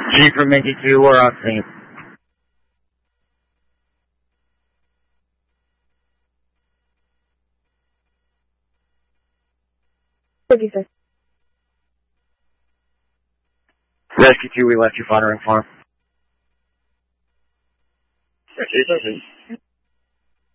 G from Mickey 2, we're on scene. Rescue 2, we left you firing farm. Rescue 13.